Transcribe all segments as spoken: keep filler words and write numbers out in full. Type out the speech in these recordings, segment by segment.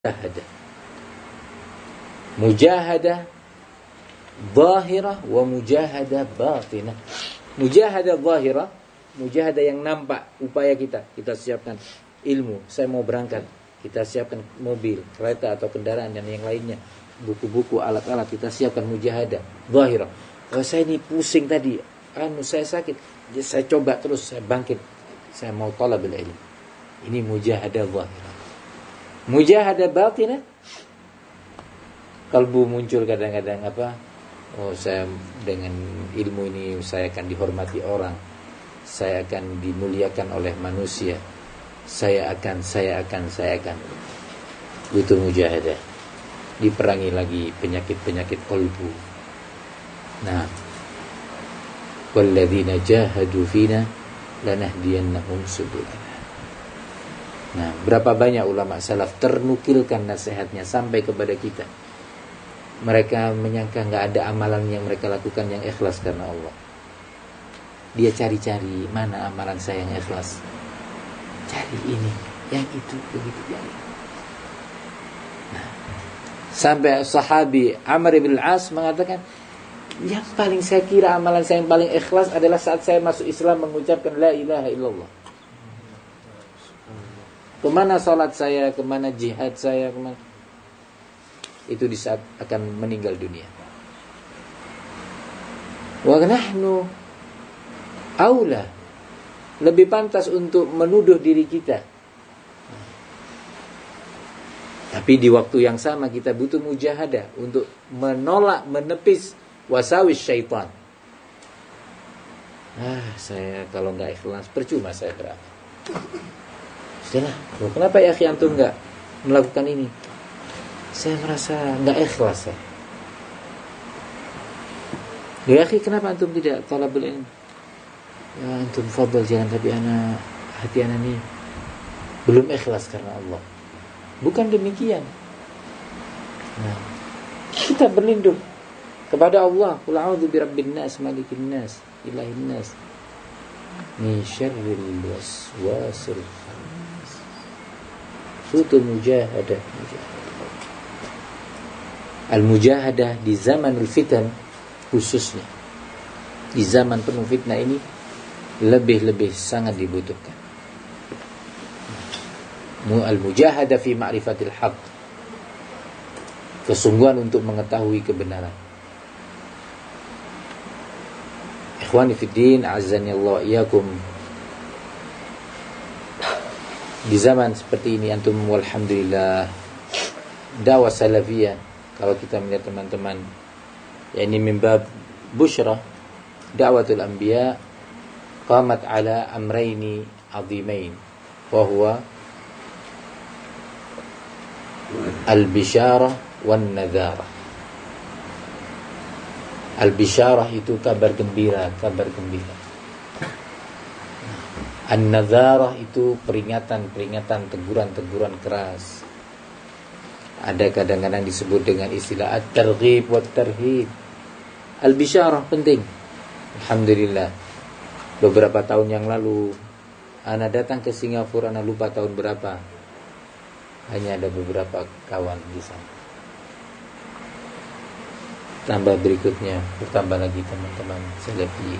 mujahadah. Mujahadah zahirah wa mujahadah batinah. Mujahadah zahirah, mujahadah yang nampak upaya kita. Kita siapkan ilmu, saya mau berangkat. Kita siapkan mobil, kereta atau kendaraan dan yang lainnya. Buku-buku, alat-alat kita siapkan mujahadah zahirah. Oh, saya ini pusing tadi, anu saya sakit. Saya coba terus, saya bangkit. Saya mau talabul ilmu. Ini mujahadah zahirah. Mujahadah batinah, kalbu muncul kadang-kadang apa? Oh, saya dengan ilmu ini saya akan dihormati orang, saya akan dimuliakan oleh manusia, saya akan, saya akan, saya akan. Itu mujahadah. Diperangi lagi penyakit-penyakit kalbu. Nah, walladzina jahadu fina lanahdiyannahum subulana. Nah, berapa banyak ulama salaf ternukilkan nasihatnya sampai kepada kita. Mereka menyangka nggak ada amalan yang mereka lakukan yang ikhlas karena Allah. Dia cari-cari mana amalan saya yang ikhlas. Cari ini, yang itu, begitu cari. Nah, sampai sahabi Amr bin Al-As mengatakan, yang paling saya kira amalan saya yang paling ikhlas adalah saat saya masuk Islam mengucapkan la ilaha illallah. Kemana salat saya, kemana jihad saya, kemana? Itu di saat akan meninggal dunia. Wa nahnu aula, lebih pantas untuk menuduh diri kita. Tapi di waktu yang sama kita butuh mujahadah untuk menolak, menepis wasawis syaitan. Ah, saya kalau enggak ikhlas percuma saya beramal. Sudahlah, kenapa ya akhi antum enggak melakukan ini? Saya merasa enggak ikhlas ya. Ya akhi, kenapa antum tidak talabul ilm? Ya antum fadhal jangan, tapi ana hati ana ni belum ikhlas karena Allah. Bukan demikian. Nah, kita berlindung kepada Allah. Qul a'udzu birabbin nas, malikin nas, ilahin nas, min syarril waswasil khannas. Itu mujahadah, mujahadah. Al-mujahadah di zamanul fitan khususnya, di zaman penuh fitnah ini lebih-lebih sangat dibutuhkan. Al-mujahadah fi ma'rifatil haqq, kesungguhan untuk mengetahui kebenaran. Ikhwani fiddin, azani Allah iyakum. Di zaman seperti ini antum walhamdulillah dakwah salafiyah, kalau kita melihat teman-teman, ya ini mimbab busyra, da'watul anbiya qamat ala amrayni azimain, wa huwa al-bisyarah wan nadharah. Al-bisyarah itu kabar gembira, kabar gembira. An-nadharah itu peringatan-peringatan, teguran-teguran keras. Ada kadang-kadang disebut dengan istilah at-targhib wa at-tarhib. Al-bisyarah penting. Alhamdulillah, beberapa tahun yang lalu ana datang ke Singapura, ana lupa tahun berapa. Hanya ada beberapa kawan di sana. Tambah berikutnya, bertambah lagi teman-teman salafi.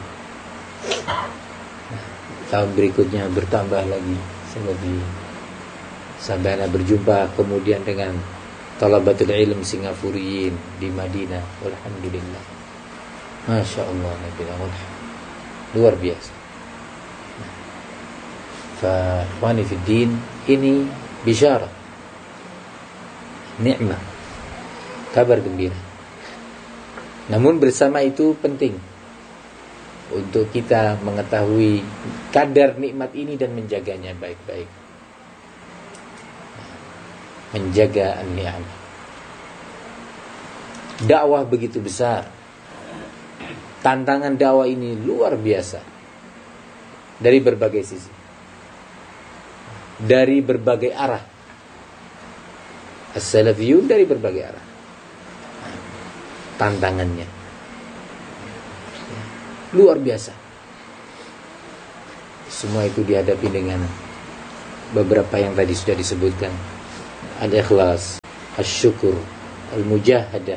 Nah, tahun berikutnya bertambah lagi salafi. Sampai ana berjumpa kemudian dengan talabatul ilm Singapuriyin di Madinah. Alhamdulillah. Masya Allah, luar biasa. Fa ikhwani fid din, ini bisyarah, nikmat, kabar gembira. Namun bersama itu penting untuk kita mengetahui kadar nikmat ini dan menjaganya baik-baik. Menjaga an-ni'am. Dakwah begitu besar. Tantangan dakwah ini luar biasa. Dari berbagai sisi. Dari berbagai arah. As-salafiyun dari berbagai arah. Tantangannya luar biasa. Semua itu dihadapi dengan beberapa yang tadi sudah disebutkan. al-ikhlas, al-syukur, al-mujahadah.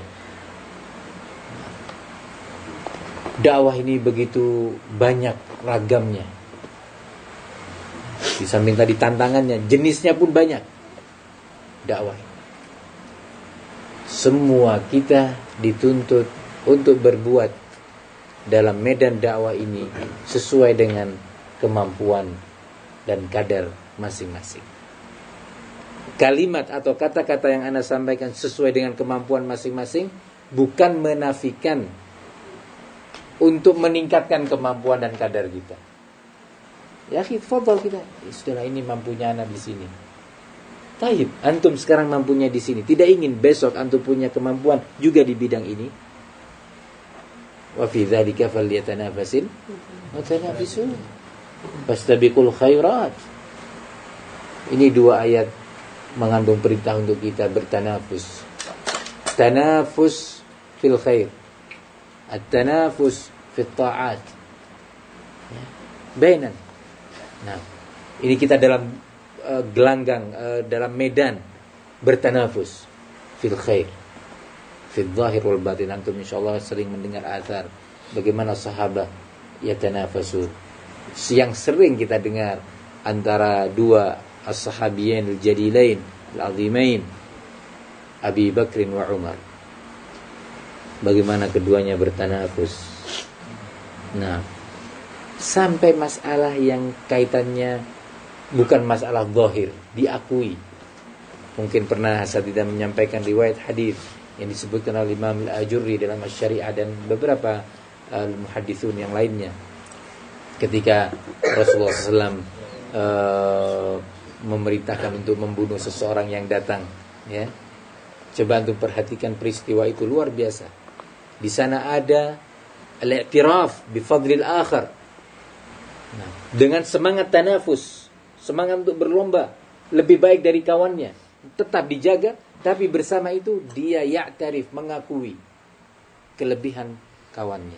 Dakwah ini begitu banyak ragamnya. Di samping tadi tantangannya, jenisnya pun banyak. Dakwah. Semua kita dituntut untuk berbuat dalam medan dakwah ini sesuai dengan kemampuan dan kadar masing-masing. Kalimat atau kata-kata yang Anda sampaikan sesuai dengan kemampuan masing-masing, bukan menafikan untuk meningkatkan kemampuan dan kadar kita. Ya, fadhal kita. Ya, sudahlah, ini mampunya anak di sini. Taib, antum sekarang mampunya di sini. Tidak ingin besok antum punya kemampuan juga di bidang ini. Wa fi dzalika falyatanafasil mutanafisun. Fastabiqul khairat. Ini dua ayat mengandung perintah untuk kita bertanafus. Tanafus fil khair. At-tanafus fit ta'at. Ya. Bainan. Nah, ini kita dalam uh, gelanggang, uh, dalam medan bertanafus fil khair, fil zahir wal batin. Antum insyaallah sering mendengar athar bagaimana sahabat yatanafasu, yang sering kita dengar antara dua as-sahabiyin al-jalilain al-azimain, Abi Bakrin wa Umar. Bagaimana keduanya bertanafus. Nah, sampai masalah yang kaitannya bukan masalah zahir, diakui. Mungkin pernah saya tidak menyampaikan riwayat hadis yang disebutkan oleh Imam Al-Ajurri dalam Asy-Syari'ah dan beberapa al-muhadditsun yang lainnya. Ketika Rasulullah shallallahu alaihi wasallam uh, memerintahkan untuk membunuh seseorang yang datang, ya. Coba untuk perhatikan peristiwa itu, luar biasa. Di sana ada al-i'tiraf bi fadlil akhar. Nah, dengan semangat tanafus, semangat untuk berlomba, lebih baik dari kawannya, tetap dijaga, tapi bersama itu dia ya'tarif, mengakui kelebihan kawannya.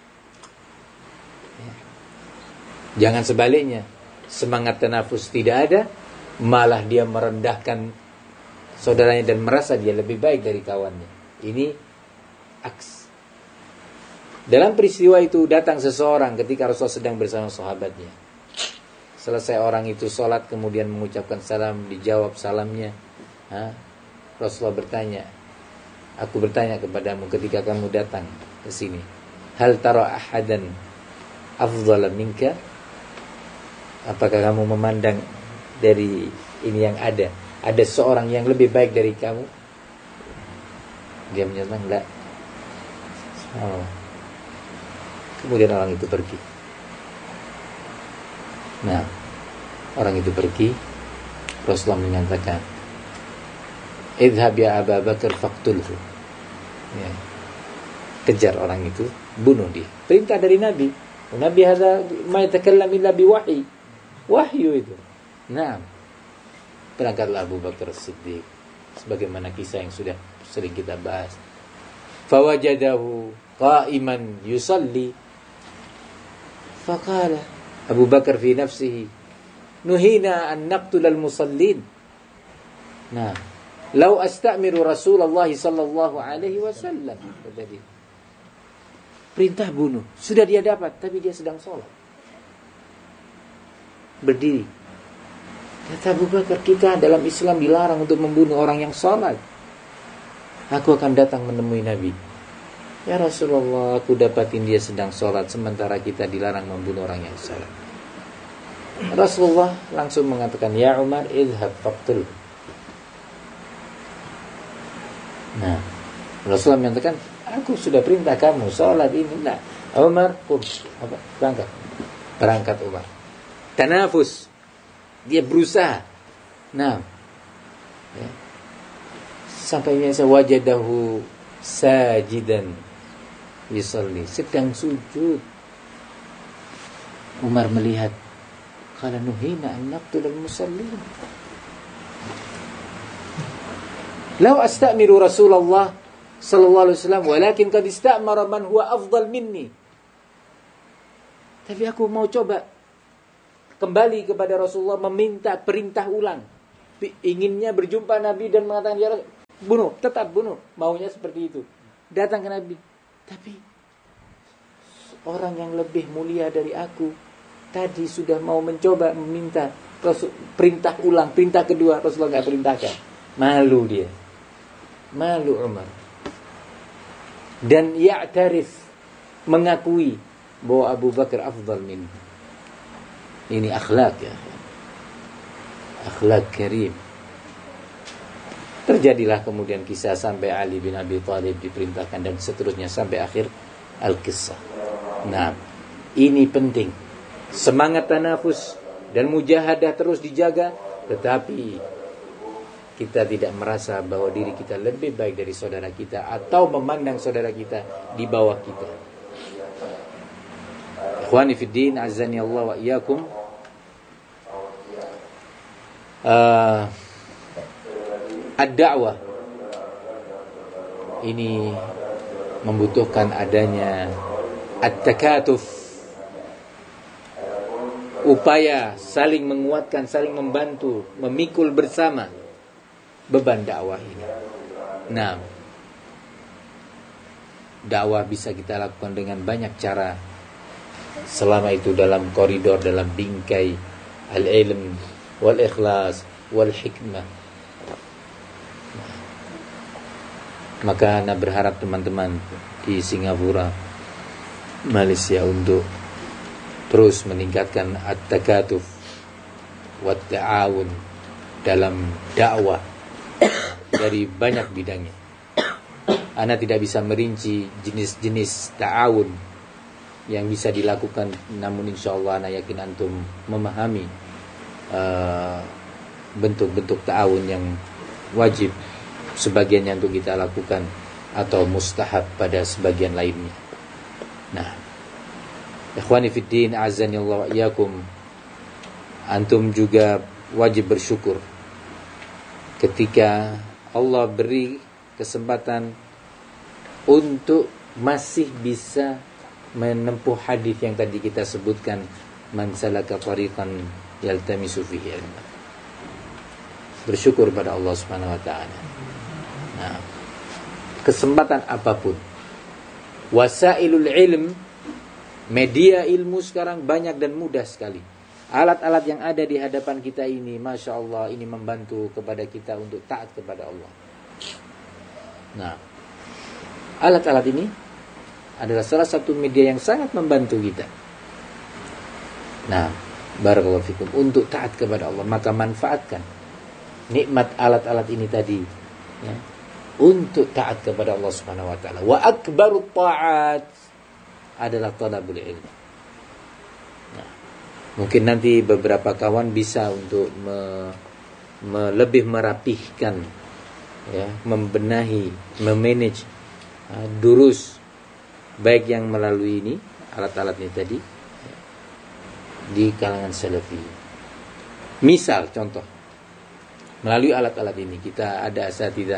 Ya. Jangan sebaliknya, semangat tanafus tidak ada, malah dia merendahkan saudaranya dan merasa dia lebih baik dari kawannya. Ini aks. Dalam peristiwa itu datang seseorang ketika Rasulullah sedang bersama sahabatnya. Selesai orang itu sholat, kemudian mengucapkan salam, dijawab salamnya. Ha? Rasulullah bertanya, aku bertanya kepadamu ketika kamu datang ke sini, hal tara ahadan afdhala minka? Apakah kamu memandang dari ini yang ada, ada seorang yang lebih baik dari kamu? Dia menyatakan enggak. Oh. Kemudian orang itu pergi. Nah, orang itu pergi. Rasulullah menyatakan, idhab ya Abu Bakar faqtulhu. Ya. Kejar orang itu, bunuh dia. Perintah dari Nabi. Nabi hadza ma yatakallam illa biwahyi. Wahyu itu. Nah, berangkatlah Abu Bakar Siddiq, sebagaimana kisah yang sudah sering kita bahas. Fawajadahu qa'iman yusalli. Faqala Abu Bakar fi nafsihi, nuhina an naqtulal musallin. Nah, lau astamiru Rasulullah sallallahu alaihi wasallam. Jadi perintah bunuh sudah dia dapat, tapi dia sedang sholat, berdiri. Kata Abu Bakar, kita dalam Islam dilarang untuk membunuh orang yang sholat. Aku akan datang menemui Nabi. Ya Rasulullah, aku dapatin dia sedang sholat, sementara kita dilarang membunuh orang yang sholat. Rasulullah langsung mengatakan, ya Umar, idhab faqtul. Nah, Rasulullah mengatakan, aku sudah perintah kamu sholat ini. Nah, Umar, kum, apa? Berangkat. Berangkat Umar. Tanafus. Dia berusaha. Nah, ya. Sampai biasa wajadahu sajidan yusalli, sedang sujud. Umar melihat, qala nuhina an naqtulal musallin. Lau astamiru Rasulullah sallallahu alaihi wasallam walakin qad istamara man huwa afdal minni. Tapi aku mau coba kembali kepada Rasulullah, meminta perintah ulang inginnya berjumpa Nabi dan mengatakan, ya Rasul, bunuh, tetap bunuh. Maunya seperti itu. Datang ke Nabi. Tapi orang yang lebih mulia dari aku tadi sudah mau mencoba meminta Rasul, perintah ulang, perintah kedua Rasulullah nggak perintahkan. Malu dia. Malu Umar. Dan ya'tarif, mengakui bahwa Abu Bakar afdal minhu. Ini akhlak ya. Akhlak karim. Terjadilah kemudian kisah sampai Ali bin Abi Thalib diperintahkan dan seterusnya sampai akhir al-kisah. Nah, ini penting. Semangat tanafus dan mujahadah terus dijaga, tetapi kita tidak merasa bahwa diri kita lebih baik dari saudara kita atau memandang saudara kita di bawah kita. Ikhwani fiddin, azani Allah wa iyyakum. Uh, Ad-da'wah ini membutuhkan adanya at-takatuf, upaya saling menguatkan, saling membantu, memikul bersama beban dakwah ini. Nah, dakwah bisa kita lakukan dengan banyak cara, selama itu dalam koridor, dalam bingkai al-ilm wal ikhlas wal hikmah. Maka Anda berharap teman-teman di Singapura, Malaysia untuk terus meningkatkan at-takatuf wa ta'awun dalam dakwah dari banyak bidangnya. Anda tidak bisa merinci jenis-jenis ta'awun yang bisa dilakukan, namun insyaallah Anda yakin antum memahami uh, bentuk-bentuk ta'awun yang wajib sebagiannya untuk kita lakukan atau mustahab pada sebagian lainnya. Nah, ikhwani fiddin, azani Allah wa iyyakum, antum juga wajib bersyukur ketika Allah beri kesempatan untuk masih bisa menempuh hadis yang tadi kita sebutkan, man salaka tariqan yaltamisu fihi ilma. Bersyukur pada Allah Subhanahu wa taala. Nah, kesempatan apapun, wasailul ilm, media ilmu sekarang banyak dan mudah sekali. Alat-alat yang ada di hadapan kita ini, masya Allah, ini membantu kepada kita untuk taat kepada Allah. Nah, alat-alat ini adalah salah satu media yang sangat membantu kita. Nah, barakallahu fikum, untuk taat kepada Allah, maka manfaatkan nikmat alat-alat ini tadi, ya, untuk taat kepada Allah Subhanahu wa taala. Wa akbarut ta'at adalah talabul ilm. Nah, mungkin nanti beberapa kawan bisa untuk me, me, lebih merapihkan, ya, membenahi, memanage uh, durus, baik yang melalui ini alat-alat ini tadi, ya, di kalangan salafi. Misal contoh, melalui alat-alat ini kita ada asatidzah,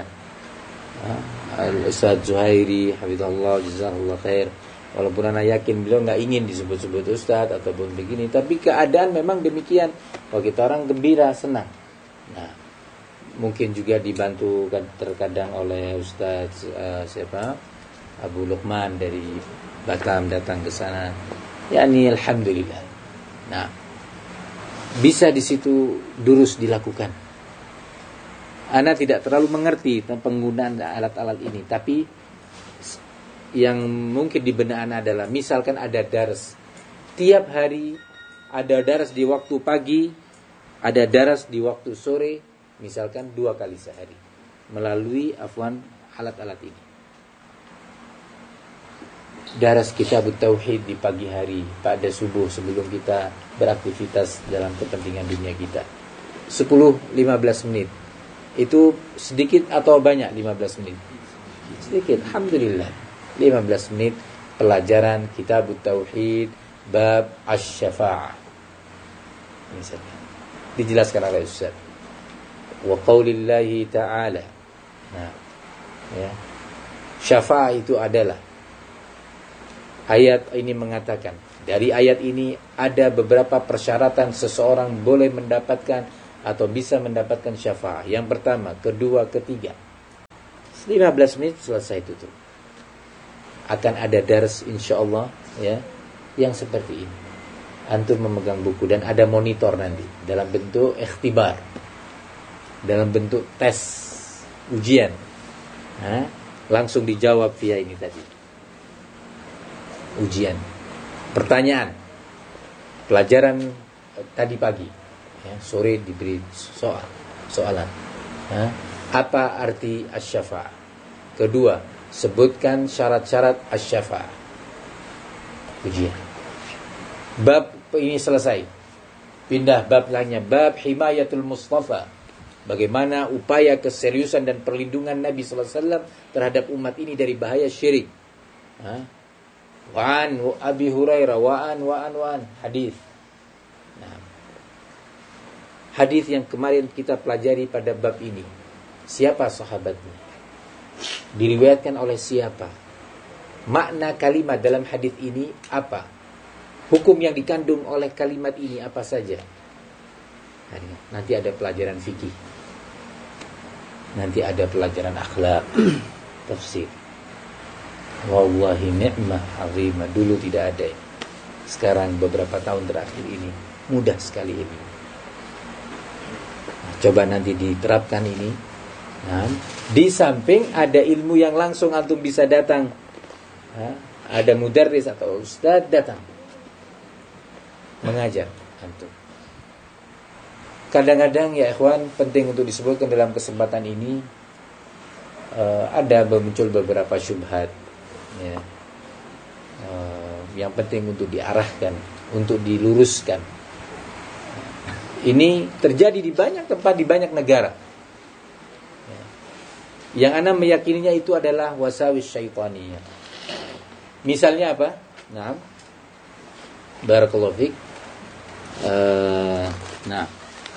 Al-Ustaz Zuhairi hafizallahu jazakallahu khair. Walaupun anak yakin beliau nggak ingin disebut-sebut Ustaz ataupun begini, tapi keadaan memang demikian. Kalau kita orang gembira, senang. Nah, mungkin juga dibantu terkadang oleh Ustaz uh, siapa Abu Luqman dari Batam datang ke sana. Yani alhamdulillah. Nah, bisa di situ durus dilakukan. Ana tidak terlalu mengerti tentang penggunaan alat-alat ini, tapi yang mungkin di benak Ana adalah, misalkan ada dars tiap hari, ada dars di waktu pagi, ada dars di waktu sore, misalkan dua kali sehari melalui afwan alat-alat ini. Dars kitab tauhid di pagi hari pada subuh sebelum kita beraktivitas dalam kepentingan dunia kita, sepuluh sampai lima belas menit. Itu sedikit atau banyak? lima belas menit. Sedikit, alhamdulillah. lima belas menit pelajaran kitab tauhid bab asy-syafa'ah. Misalnya dijelaskan oleh Ustaz. Wa qaulillahi ta'ala. Nah, ya. Syafa'ah itu adalah, ayat ini mengatakan, dari ayat ini ada beberapa persyaratan seseorang boleh mendapatkan atau bisa mendapatkan syafaat. Yang pertama, kedua, ketiga. lima belas menit selesai tutup. Akan ada dars insyaallah ya, yang seperti ini. Antum memegang buku dan ada monitor nanti dalam bentuk ikhtibar, dalam bentuk tes ujian. Nah, langsung dijawab via ini tadi. Ujian. Pertanyaan. Pelajaran tadi pagi, ya, sore diberi soal, soalan. Nah, apa arti asy-syafa'ah? Kedua, sebutkan syarat-syarat asy-syafa'ah. Ujian. Bab ini selesai. Pindah bab lainnya, bab himayatul Mustafa. Bagaimana upaya keseriusan dan perlindungan Nabi sallallahu alaihi wasallam terhadap umat ini dari bahaya syirik. Ha? Wa'an Abi Hurairah wa'an wa'an wa'an hadis. Nah, hadis yang kemarin kita pelajari pada bab ini. Siapa sahabatnya? Diriwayatkan oleh siapa? Makna kalimat dalam hadis ini apa? Hukum yang dikandung oleh kalimat ini apa saja? Nanti ada pelajaran fikih. Nanti ada pelajaran akhlak, tafsir. Wallahi ni'mah azimah. Dulu tidak ada. Sekarang beberapa tahun terakhir ini mudah sekali ini. Nah, coba nanti diterapkan ini. Nah, di samping ada ilmu yang langsung antum bisa datang. Nah, ada mudarris atau ustaz datang mengajar antum. Kadang-kadang ya ikhwan, penting untuk disebutkan dalam kesempatan ini, uh, ada muncul beberapa syubhat ya, uh, yang penting untuk diarahkan, untuk diluruskan. Ini terjadi di banyak tempat, di banyak negara ya. Yang ana meyakininya itu adalah wasawis syaitaniyah. Misalnya apa? Nah, barakallahu fiik. uh, Nah,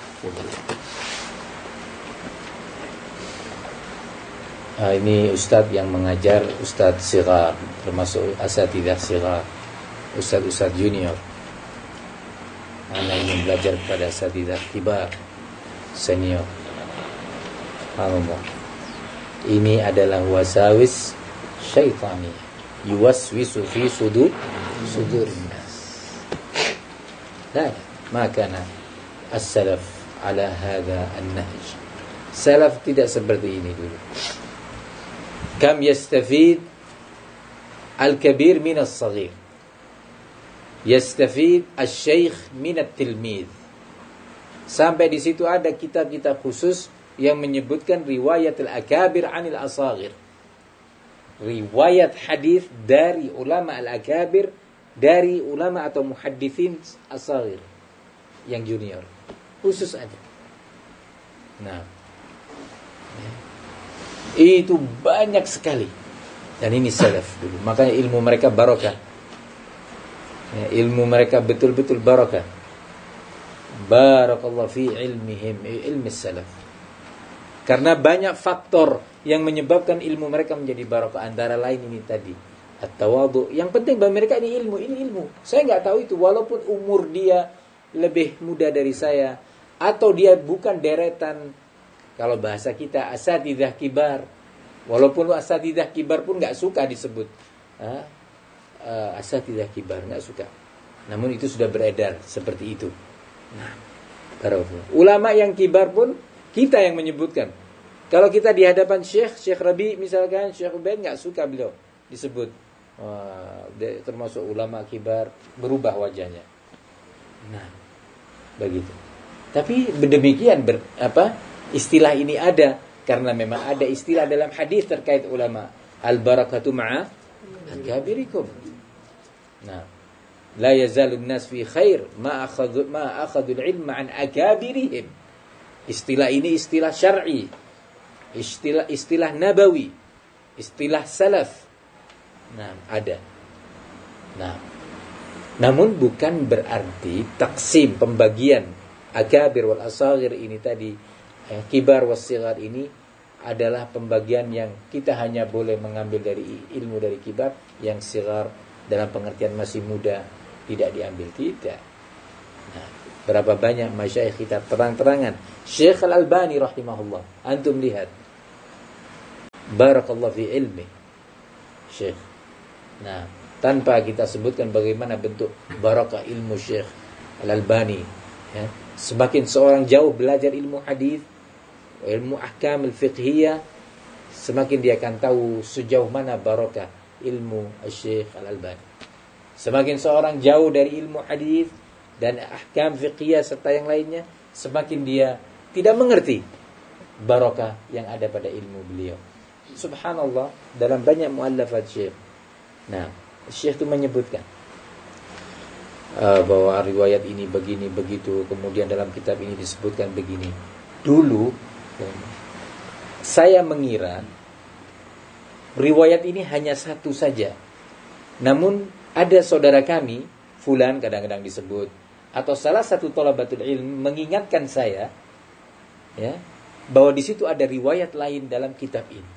Nah, ini ustadz yang mengajar, ustadz sigar, termasuk asatidah sigar, ustadz-ustadz junior. Anak ingin belajar kepada asatidah kibar, senior. Alhamdulillah. Ini adalah wasawis syaitani, yuwaswisu fi sudur sudurin nas. Nah, makana as-salaf ala hadha an-nahj. Salaf tidak seperti ini dulu. Kam yastafid al-kabir min as-saghir, yastafid al-syaikh min at-tilmidh. Sampai di situ ada kitab-kitab khusus yang menyebutkan riwayat al-akabir anil asaghir. Riwayat hadis dari ulama al-akabir, dari ulama atau muhaddithin asaghir yang junior. Khusus ada. Nah, itu banyak sekali. Dan ini salaf dulu. Makanya ilmu mereka barokah. Ya, ilmu mereka betul-betul barokah. Barakallahu fi ilmihim, ilmi salaf. Karena banyak faktor yang menyebabkan ilmu mereka menjadi barokah. Antara lain ini tadi, at-tawadhu. Yang penting bagi mereka ini ilmu, ini ilmu. Saya nggak tahu itu, walaupun umur dia lebih muda dari saya, atau dia bukan deretan, kalau bahasa kita asatidah kibar, walaupun asatidah kibar pun nggak suka disebut uh, uh, asatidah kibar, nggak suka. Namun itu sudah beredar seperti itu. Nah, ulama yang kibar pun kita yang menyebutkan. Kalau kita di hadapan Syekh Syekh Rabi misalkan, Syekh Ubaid nggak suka beliau disebut. Uh, termasuk ulama kibar, berubah wajahnya. Nah, begitu. Tapi demikian ber, apa istilah ini ada karena memang ada istilah dalam hadis terkait ulama, al barakatu ma'a akabirikum. Nah, la yazalun nas fi khair ma akhadhu ma akhadul ilma an akabirihim. Istilah ini istilah syar'i, istilah istilah nabawi, istilah salaf. Nah, ada. Nah, namun bukan berarti taksim, pembagian akabir wal asaghir ini tadi, eh, kibar was sighar ini adalah pembagian yang kita hanya boleh mengambil dari ilmu dari kibar, yang sighar dalam pengertian masih muda tidak diambil, tidak. Nah, berapa banyak masyayikh kita terang-terangan. Syekh Al-Albani rahimahullah, antum lihat, barakallahu fi ilmi Syekh. Nah, tanpa kita sebutkan bagaimana bentuk barakah ilmu Syekh Al-Albani, ya. Semakin seorang jauh belajar ilmu hadis, ilmu ahkam al-fiqhiyah, semakin dia akan tahu sejauh mana barakah ilmu Syekh Al-Albani. Semakin seorang jauh dari ilmu hadis dan ahkam fiqhiyah serta yang lainnya, semakin dia tidak mengerti barakah yang ada pada ilmu beliau. Subhanallah, dalam banyak muallafat Syekh. Nah, Syekh itu menyebutkan uh, bahwa riwayat ini begini begitu, kemudian dalam kitab ini disebutkan begini. Dulu saya mengira riwayat ini hanya satu saja. Namun ada saudara kami, fulan kadang-kadang disebut, atau salah satu thalabatul ilm mengingatkan saya, ya, bahwa di situ ada riwayat lain dalam kitab ini.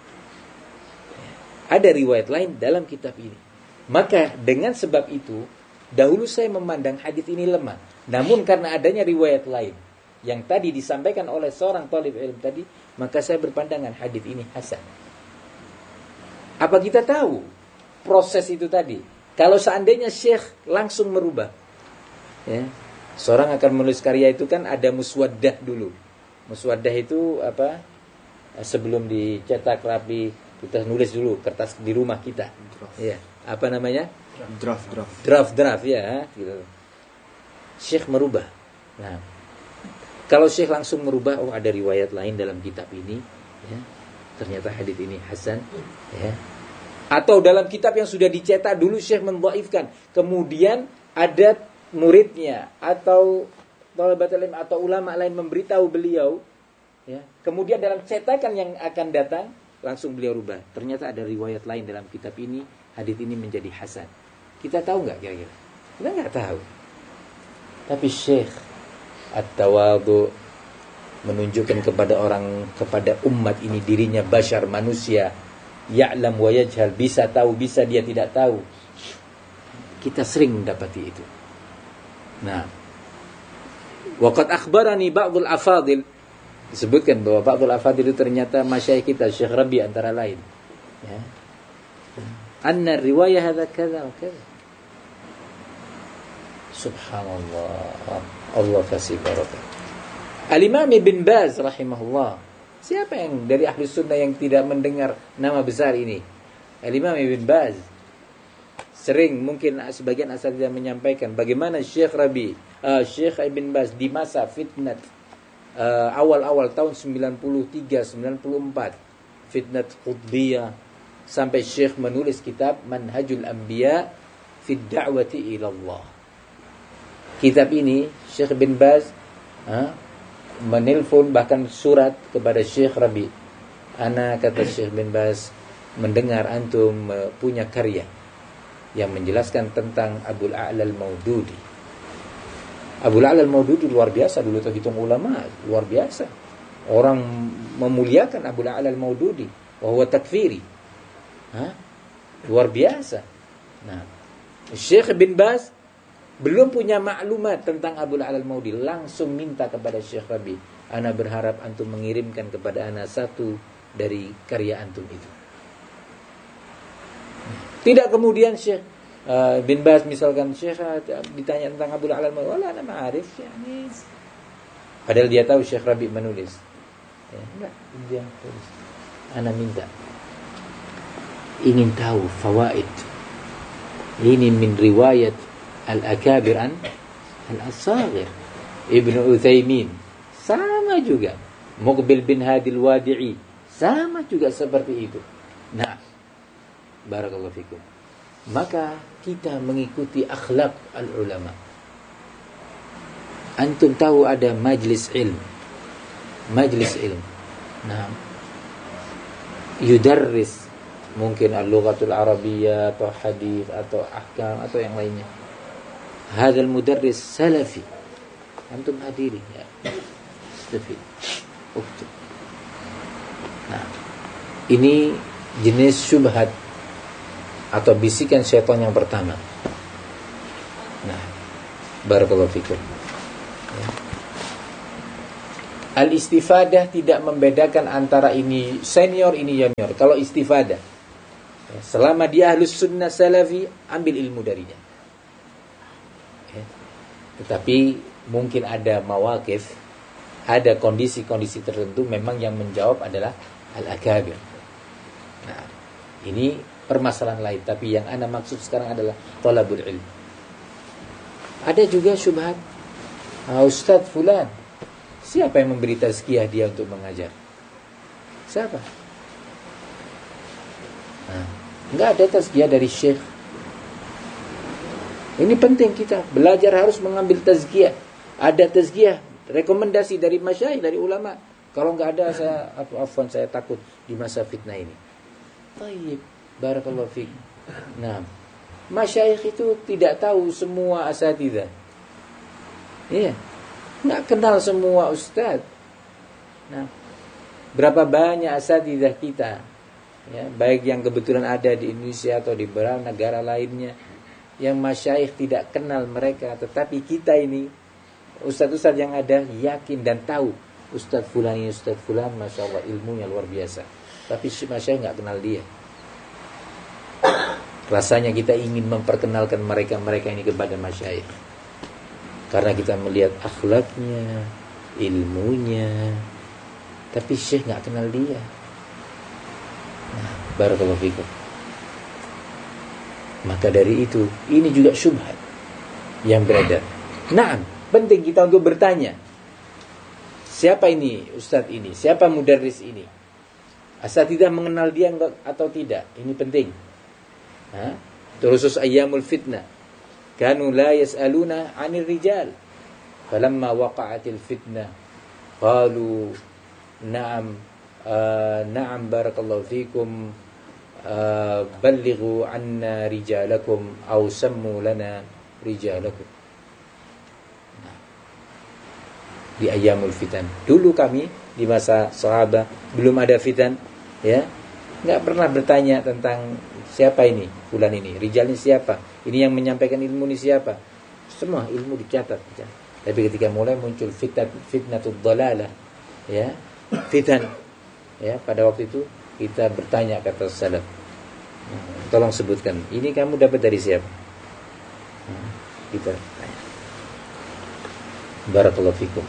Ada riwayat lain dalam kitab ini. Maka dengan sebab itu, dahulu saya memandang hadis ini lemah. Namun karena adanya riwayat lain yang tadi disampaikan oleh seorang talib ilmu tadi, maka saya berpandangan hadis ini hasan. Apa kita tahu proses itu tadi? Kalau seandainya Syekh langsung merubah, ya, seorang akan menulis karya itu kan ada muswaddah dulu. Muswaddah itu apa? Sebelum dicetak rapi, kita nulis dulu kertas di rumah kita. Draft. Ya, apa namanya? Draft, draft. Draft, draft ya, gitu. Syekh merubah. Nah, kalau Syekh langsung merubah, oh ada riwayat lain dalam kitab ini, ya, ternyata hadis ini hasan, ya. Atau dalam kitab yang sudah dicetak dulu Syekh mendhaifkan, kemudian ada muridnya atau thalabatul ilm atau ulama lain memberitahu beliau, ya. Kemudian dalam cetakan yang akan datang langsung beliau rubah. Ternyata ada riwayat lain dalam kitab ini, hadis ini menjadi hasan. Kita tahu nggak kira-kira? Kita nggak tahu. Tapi Syekh at-tawadhu menunjukkan kepada orang, kepada umat ini dirinya bashar, manusia, ya'lam wa yajhal, bisa tahu, bisa dia tidak tahu. Kita sering mendapati itu. Nah, waqad akhbarani ba'dul afadil, disebutkan bahwa ba'dul afadil itu ternyata masyayikh kita, Syekh Rabi antara lain, ya. Anna riwayah hadza kadza wa kadza. Subhanallah, Allah kasih barakah. Al-Imam Ibn Baz rahimahullah. Siapa yang dari ahli sunnah yang tidak mendengar nama besar ini? Al-Imam Ibn Baz. Sering mungkin sebagian asatidz menyampaikan bagaimana Syekh Rabi, uh, Syekh Ibn Baz di masa fitnat uh, awal-awal tahun sembilan puluh tiga sembilan puluh empat, fitnat Qutbiyah, sampai Syekh menulis kitab Manhajul Anbiya fi Da'wati ila Allah. Kitab ini Syekh Ibn Baz uh, menelpon bahkan surat kepada Syekh Rabi. Ana, kata Syekh bin Baz, mendengar antum punya karya yang menjelaskan tentang Abul A'la al-Maududi. Abul A'la al-Maududi luar biasa dulu, terhitung ulama luar biasa. Orang memuliakan Abul A'la al-Maududi, wa huwa takfiri. Hah? Luar biasa. Nah, Syekh bin Baz belum punya maklumat tentang Abul A'la al-Maududi, langsung minta kepada Syekh Rabi, ana berharap antum mengirimkan kepada ana satu dari karya antum itu. Tidak kemudian Syekh uh, bin Baz misalkan, Syekh uh, ditanya tentang Abul A'la al-Maududi, wala ana ma'arif, yani. Padahal dia tahu Syekh Rabi menulis. Ya, enggak, dia tulis. Ana minta, ingin tahu fawaid ini min riwayat Al-Akabir an Al-Asagir. Ibnu Utsaimin sama juga, Muqbil bin Hadil Wadi'i sama juga seperti itu. Nah, barakallahu fikum. Maka kita mengikuti akhlak al-ulama. Antum tahu ada majlis ilm, majlis ilm. Nah, yudarris mungkin al-lughatul arabiyyah atau hadis atau ahkam atau yang lainnya. Hadzal mudarris salafi. Antum hadiri ya. Istafid. Uktub. Nah, ini jenis syubhat atau bisikan syaitan yang pertama. Nah, Barakallahu fikum. Ya. Al-istifadah tidak membedakan antara ini senior, ini junior. Kalau istifadah, ya, selama dia ahlus sunnah salafi, ambil ilmu darinya. Ya. Tetapi mungkin ada mawakif, ada kondisi-kondisi tertentu memang yang menjawab adalah al-akabir. Nah, ini permasalahan lain. Tapi yang ana maksud sekarang adalah thalabul ilm. Ada juga syubhat, ah, Ustadz fulan, siapa yang memberi tazkiyah dia untuk mengajar? Siapa? Nah, enggak ada tazkiyah dari syekh. Ini penting, kita belajar harus mengambil tazkiyah. Ada tazkiyah, rekomendasi dari masyayikh, dari ulama. Kalau enggak ada, saya afwan, saya takut di masa fitnah ini. Tayyib, barakallahu fiik. Nah, masyayikh itu tidak tahu semua asatidzah. Iya. Enggak kenal semua ustaz. Nah, berapa banyak asatidzah kita, ya, baik yang kebetulan ada di Indonesia atau di beberapa negara lainnya, yang masyayikh tidak kenal mereka, tetapi kita ini ustaz-ustaz yang ada yakin dan tahu ustaz fulan ini ustaz fulan, masya Allah ilmunya luar biasa, tapi masyayikh nggak kenal dia. Rasanya kita ingin memperkenalkan mereka-mereka ini kepada masyayikh, karena kita melihat akhlaknya, ilmunya, tapi syekh nggak kenal dia. Nah, barakallahu fikum. Maka dari itu, ini juga syubhat yang beredar. Nah, penting kita untuk bertanya, siapa ini ustadz ini, siapa mudarris ini, asatidzah mengenal dia atau tidak, ini penting. Ha? Terusus ayyamul fitnah, kanu la yas'aluna 'anil rijal, falamma waqa'atil fitnah qalu na'am uh, na'am barakallahu fikum uh, ballighu 'anna rijalakum aw sammu lana rijalakum. Nah, di ayyamul fitan, dulu kami di masa sahabat belum ada fitan, ya, enggak pernah bertanya tentang siapa ini, fulan ini, rijal ini siapa, ini yang menyampaikan ilmu ini siapa. Semua ilmu dicatat. Tapi ketika mulai muncul fitnah, fitnatul dhalalah, ya, fitan, ya, pada waktu itu kita bertanya kata salaf, tolong sebutkan, ini kamu dapat dari siapa? Kita tanya. Barakallahu fikum.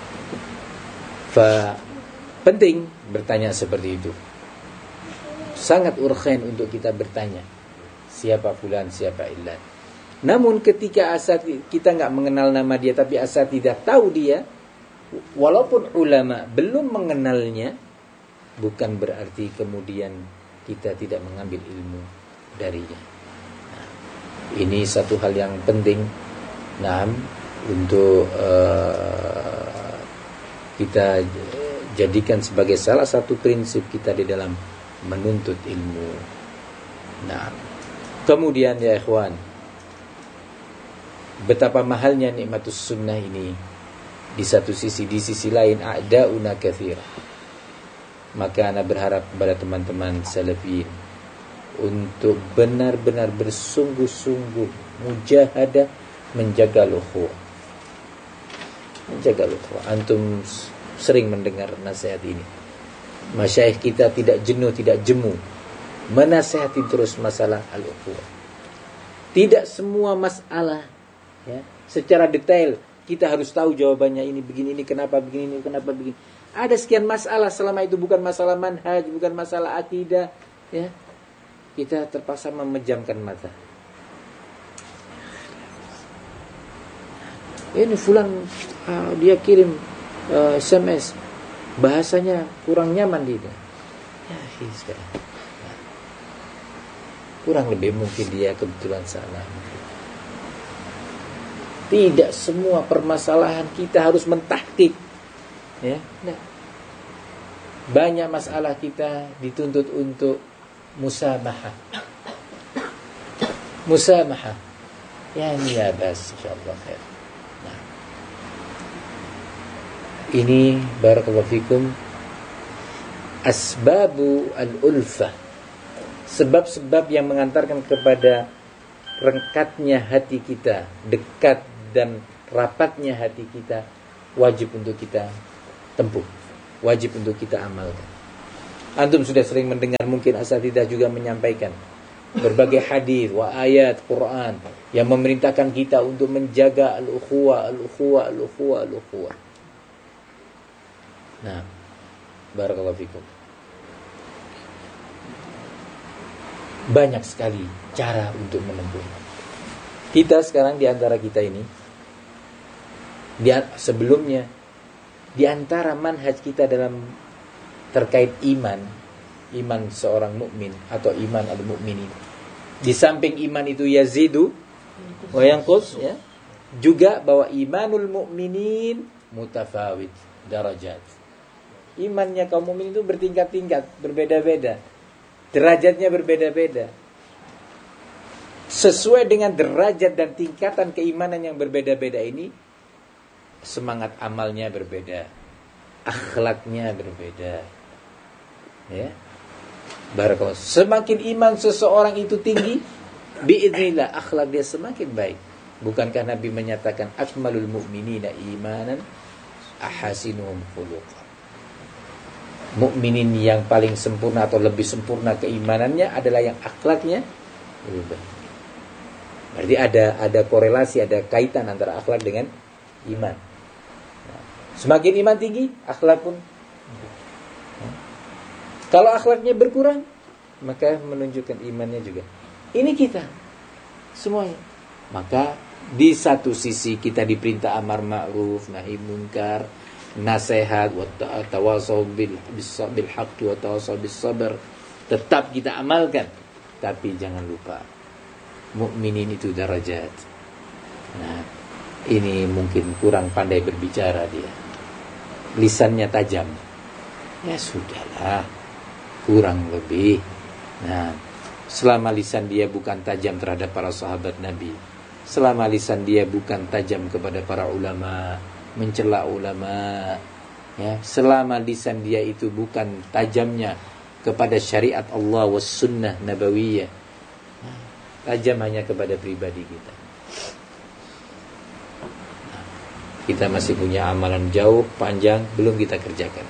Fa penting bertanya seperti itu. Sangat urgen untuk kita bertanya, siapa fulan, siapa ilan. Namun ketika asat kita nggak mengenal nama dia, tapi asat tidak tahu dia, walaupun ulama belum mengenalnya, bukan berarti kemudian kita tidak mengambil ilmu darinya. Nah, ini satu hal yang penting, nah, untuk uh, kita jadikan sebagai salah satu prinsip kita di dalam menuntut ilmu. Nah, kemudian ya ikhwan, betapa mahalnya nikmatus sunnah ini. Di satu sisi, di sisi lain a'da'una katsira. Maka ana berharap kepada teman-teman salafiyin untuk benar-benar bersungguh-sungguh mujahadah menjaga ukhuwah. Menjaga ukhuwah. Antum sering mendengar nasihat ini. Masyayikh kita tidak jenuh, tidak jemu menasihati terus masalah al-ukhuwah. Tidak semua masalah, ya, secara detail kita harus tahu jawabannya, ini begini, ini kenapa begini, ini kenapa begini. Ada sekian masalah, selama itu bukan masalah manhaj, bukan masalah akidah, ya, kita terpaksa memejamkan mata. Ini fulan uh, dia kirim uh, S M S, bahasanya kurang nyaman dia. Ya, sekarang. Kurang lebih mungkin dia kebetulan salah. Tidak semua permasalahan kita harus mentahqiq, ya. Nah, banyak masalah kita dituntut untuk musamahah. Musamahah. Ya, ini ya bas, insyaallah khair. Nah, ini barakallahu fikum asbabu al-ulfah, sebab-sebab yang mengantarkan kepada rengkatnya hati kita, dekat dan rapatnya hati kita wajib untuk kita tempuh, wajib untuk kita amalkan. Antum sudah sering mendengar, mungkin asatidzah juga menyampaikan berbagai hadis wa ayat Quran yang memerintahkan kita untuk menjaga al-ukhuwah, al-ukhuwah, al-ukhuwah, al-ukhuwah. Nah, barakallahu fikum. Banyak sekali cara untuk menempuh. Kita sekarang di antara kita ini, di, sebelumnya di antara manhaj kita dalam terkait iman, iman seorang mukmin atau iman al-mukminin, di samping iman itu yazidu wa yanqus, ya, juga bahwa imanul mukminin mutafawid darajat. Imannya kaum mukmin itu bertingkat-tingkat, berbeda-beda. Derajatnya berbeda-beda. Sesuai dengan derajat dan tingkatan keimanan yang berbeda-beda ini, semangat amalnya berbeda, akhlaknya berbeda. Ya. Barakallahu. Semakin iman seseorang itu tinggi, biidznillah akhlak dia semakin baik. Bukankah Nabi menyatakan akmalul mu'minina imanan ahasinuhum khuluqan. Mukminin yang paling sempurna atau lebih sempurna keimanannya adalah yang akhlaknya lebih baik. Berarti ada ada korelasi, ada kaitan antara akhlak dengan iman. Nah, semakin iman tinggi, akhlak pun. Nah, kalau akhlaknya berkurang, maka menunjukkan imannya juga. Ini kita semuanya. Maka di satu sisi kita diperintah amar ma'ruf, nahi munkar, nasihat, wa tawasaw bil bil haqqi wa tawasaw bis sabr, tetap kita amalkan. Tapi jangan lupa, mukminin itu darajat. Nah, ini mungkin kurang pandai berbicara dia, lisannya tajam. Ya sudahlah, kurang lebih. Nah, selama lisan dia bukan tajam terhadap para sahabat Nabi, selama lisan dia bukan tajam kepada para ulama, mencela ulama, ya, selama lisan dia itu bukan tajamnya kepada syariat Allah was sunnah nabawiyah, tajam hanya kepada pribadi kita. Nah, kita masih punya amalan jauh panjang belum kita kerjakan.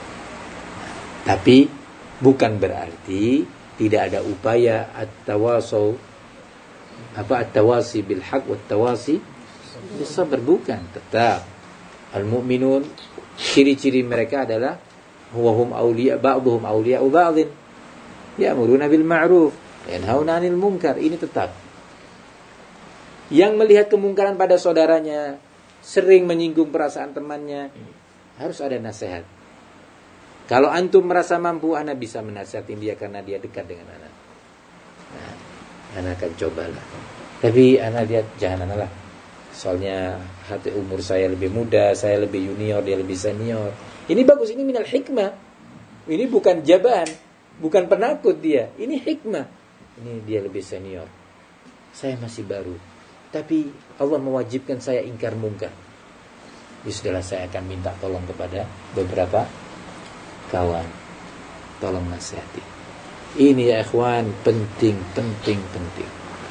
Tapi bukan berarti tidak ada upaya at-tawasaw, apa at-tawasi bil haqq wat tawasi bis sabr, bukan. Tetap al-mu'minun, ciri-ciri mereka adalah huwahum awliya ba'duhum awliya'u ba'dhin, ya'muruna bil ma'ruf yanhauna 'anil munkar. Ini tetap. Yang melihat kemungkaran pada saudaranya, sering menyinggung perasaan temannya, harus ada nasihat. Kalau antum merasa mampu, ana bisa menasihatin dia karena dia dekat dengan ana. Nah, ana akan cobalah. Tapi ana lihat jangan ana lah. Soalnya hati umur saya lebih muda, saya lebih junior, dia lebih senior. Ini bagus, ini minal hikmah. Ini bukan jabahan, bukan penakut dia. Ini hikmah. Ini dia lebih senior, saya masih baru. Tapi Allah mewajibkan saya ingkar mungkar. Ya sudahlah, saya akan minta tolong kepada beberapa kawan, tolong nasihati. Ini ya ikhwan, penting, penting, penting.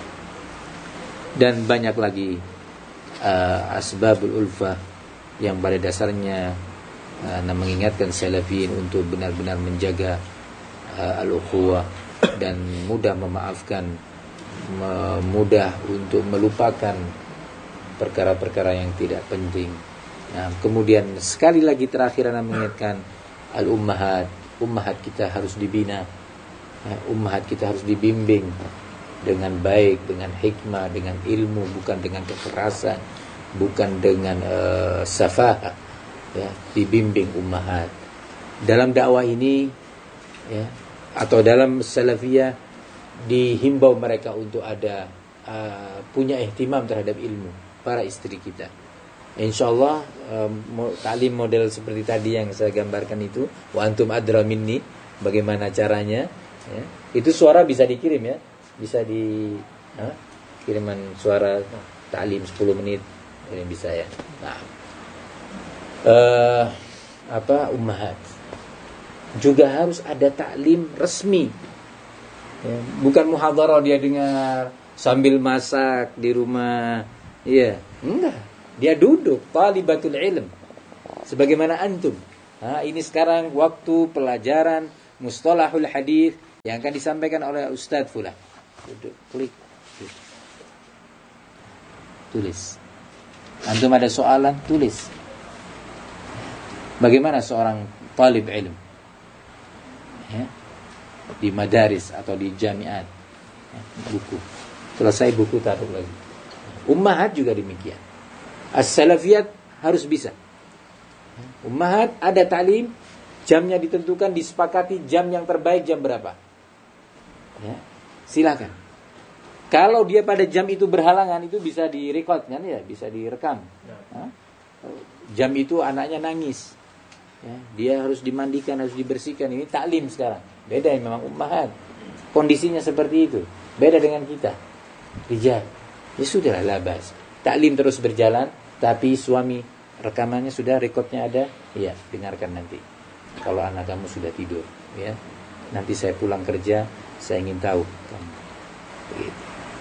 Dan banyak lagi Uh, asbabul ulfah yang pada dasarnya uh, mengingatkan salafiyin untuk benar-benar menjaga uh, al-ukhuwah dan mudah memaafkan, me- mudah untuk melupakan perkara-perkara yang tidak penting. Nah, kemudian sekali lagi terakhir ana mengingatkan al-ummahat, ummahat kita harus dibina, ya, ummahat kita harus dibimbing dengan baik, dengan hikmah, dengan ilmu, bukan dengan kekerasan, bukan dengan uh, safah, ya, dibimbing ummahat. Dalam dakwah ini, ya, atau dalam salafiyah, dihimbau mereka untuk ada uh, punya ihtimam terhadap ilmu, para istri kita. Insyaallah um, ta'lim model seperti tadi yang saya gambarkan itu, wa antum adra minni, bagaimana caranya, ya. Itu suara bisa dikirim, ya. Bisa di ha? kiriman suara ta'lim sepuluh menit ini bisa, ya. Nah, uh, apa ummahat juga harus ada ta'lim resmi, ya. Bukan muhadharah dia dengar sambil masak di rumah, Iya, enggak. Dia duduk, talibatul ilm. Sebagaimana antum. Nah, ini sekarang waktu pelajaran mustalahul hadis yang akan disampaikan oleh Ustadz Fulan. Duduk, klik. Duduk. Tulis. Antum ada soalan, tulis. Bagaimana seorang talib ilm? Ya. Di madaris atau di jamiat. Ya, buku. Selesai buku taruh lagi. Ummahat juga demikian. As-salafiyat harus bisa. Ummahat ada ta'lim, jamnya ditentukan, disepakati jam yang terbaik jam berapa. Ya, silakan. Kalau dia pada jam itu berhalangan, itu bisa direkod kan ya, bisa direkam. Ya. Jam itu anaknya nangis. Ya, dia harus dimandikan, harus dibersihkan. Ini ta'lim sekarang. Beda memang ummahat. Kondisinya seperti itu. Beda dengan kita. Rijal. Ya sudahlah, labas. Ta'lim terus berjalan, tapi suami rekamannya sudah, rekodnya ada, iya, dengarkan nanti. Kalau anak kamu sudah tidur, ya, nanti saya pulang kerja, saya ingin tahu kamu. Begitu.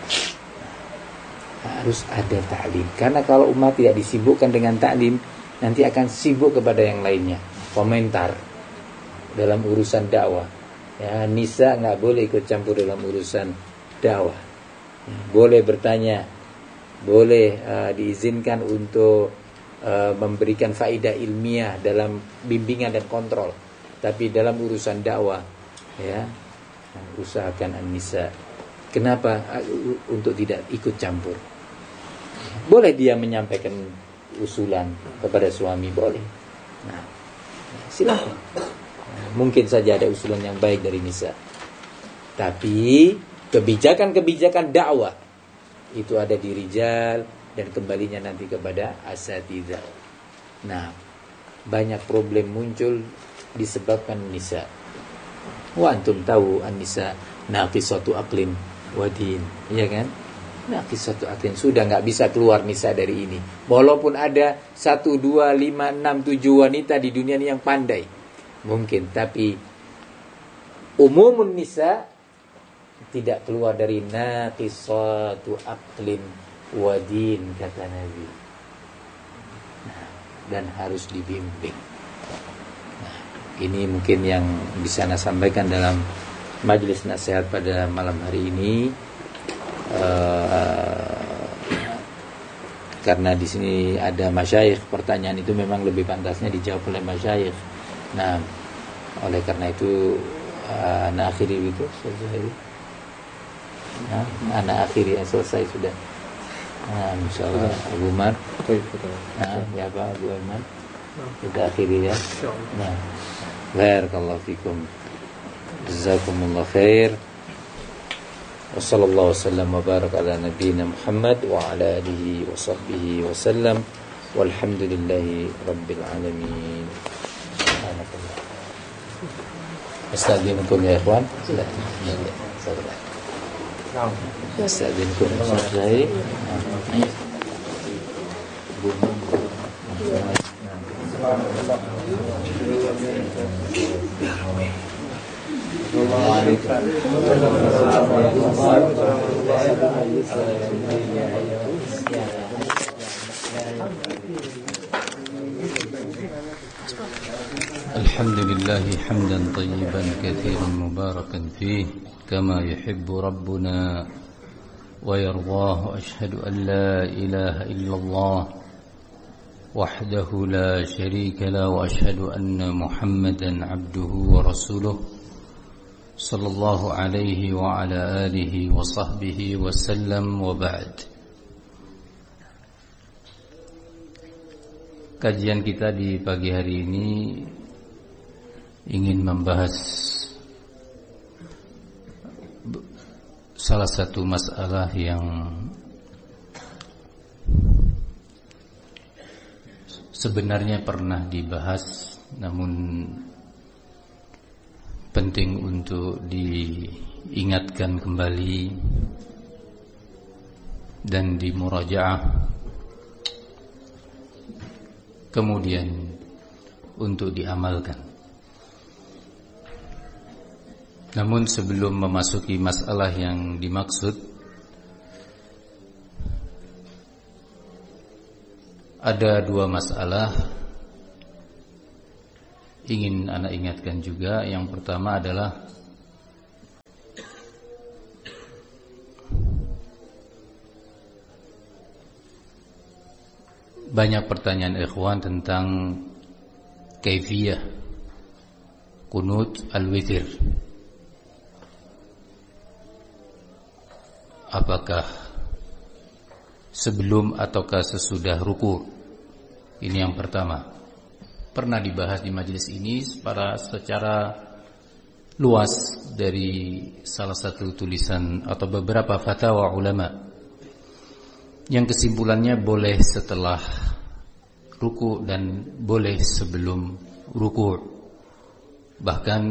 Harus ada ta'lim, karena kalau umat tidak disibukkan dengan ta'lim, nanti akan sibuk kepada yang lainnya. Komentar dalam urusan dakwah, ya, nisa nggak boleh ikut campur dalam urusan dakwah. Boleh bertanya, boleh uh, diizinkan untuk uh, memberikan faedah ilmiah dalam bimbingan dan kontrol, tapi dalam urusan dakwah, ya, usahakan an-nisa. Kenapa? Uh, untuk tidak ikut campur. Boleh dia menyampaikan usulan kepada suami, boleh. Nah, silakan. Mungkin saja ada usulan yang baik dari nisa, tapi kebijakan-kebijakan dakwah itu ada di rijal dan kembalinya nanti kepada asatidzah. Nah, banyak problem muncul disebabkan nisa. Wa antum tahu an-nisa naqisatu aqlin wa din, iya kan? Naqisatu aqlin, sudah enggak bisa keluar nisa dari ini. Walaupun ada satu, dua, lima, enam, tujuh wanita di dunia ini yang pandai, mungkin, tapi umumun nisa tidak keluar dari naqisatu aqlin wa din, kata Nabi. Nah, dan harus dibimbing. Nah, ini mungkin yang bisa saya sampaikan dalam majelis nasihat pada malam hari ini. Uh, karena di sini ada masyayikh, pertanyaan itu memang lebih pantasnya dijawab oleh masyayikh. Nah, oleh karena itu uh, ana akhiri itu selesai. Nah, anak akhiri yang selesai sudah. Nah, insyaallah Abu Umar. Nah, ya Pak Abu Umar. Sudah akhiri ya. Nah, barakallahu fikum. Jazakumullah khair. Wassallallahu wasallam wa baraka ala nabiyyina Muhammad wa ala alihi wa sahbihi wa sallam. Walhamdulillahi rabbil alamin. Subhanallah. Astagfirullahaladzim ya ikhwan. Silakan. Astagfirullahaladzim selesai. الحمد لله حمدا طيبا كثيرا مباركا فيه كما يحب ربنا ويرضاه. أشهد أن لا إله إلا الله وحده لا شريك له وأشهد أن محمدا عبده ورسوله صلى الله عليه وعلى آله وصحبه وسلم. وبعد. Kajian kita di pagi hari ini ingin membahas salah satu masalah yang sebenarnya pernah dibahas, namun penting untuk diingatkan kembali dan dimurajaah, kemudian untuk diamalkan. Namun sebelum memasuki masalah yang dimaksud, Ada dua masalah ingin ana ingatkan juga. Yang pertama adalah banyak pertanyaan ikhwan tentang kaifiyah qunut al-witir. Apakah sebelum ataukah sesudah ruku? Ini yang pertama. Pernah dibahas di majelis ini secara, secara luas dari salah satu tulisan atau beberapa fatwa ulama, yang kesimpulannya boleh setelah ruku dan boleh sebelum ruku. Bahkan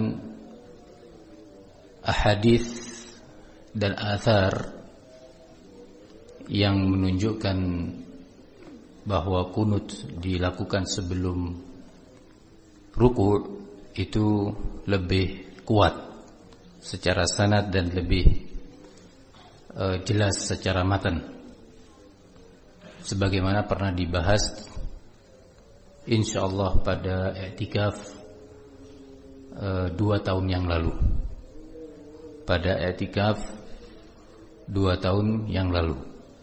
ahadits dan athar yang menunjukkan bahwa kunut dilakukan sebelum ruku itu lebih kuat secara sanad dan lebih uh, jelas secara matan, sebagaimana pernah dibahas insyaallah pada i'tikaf uh, dua tahun yang lalu. Pada i'tikaf dua tahun yang lalu